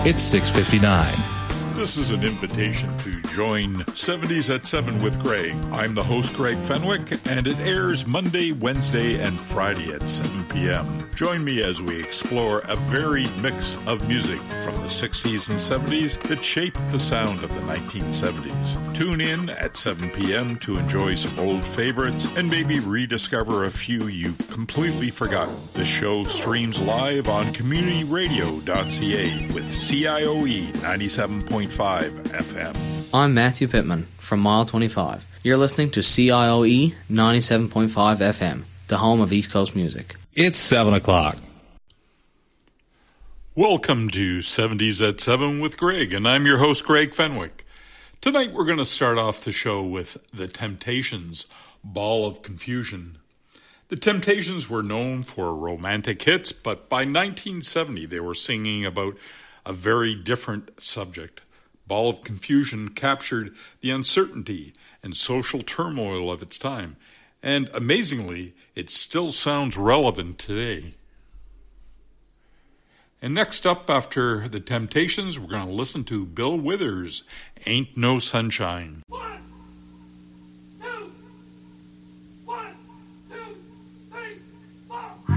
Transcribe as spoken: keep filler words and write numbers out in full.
It's six fifty-nine. This is an invitation to join seventies at seven with Greg. I'm the host, Greg Fenwick, and it airs Monday, Wednesday, and Friday at seven p.m. Join me as we explore a varied mix of music from the sixties and seventies that shaped the sound of the nineteen seventies. Tune in at seven p.m. to enjoy some old favorites and maybe rediscover a few you've completely forgotten. The show streams live on community radio dot c a with C I O E ninety-seven point five F M. I'm Matthew Pittman from Mile twenty-five. You're listening to C I O E ninety-seven point five F M, the home of East Coast music. It's seven o'clock. Welcome to seventies at seven with Greg, and I'm your host, Greg Fenwick. Tonight we're going to start off the show with The Temptations, Ball of Confusion. The Temptations were known for romantic hits, but by nineteen seventy they were singing about a very different subject. Ball of Confusion captured the uncertainty and social turmoil of its time, and amazingly, it still sounds relevant today. And next up, after The Temptations, we're going to listen to Bill Withers' Ain't No Sunshine.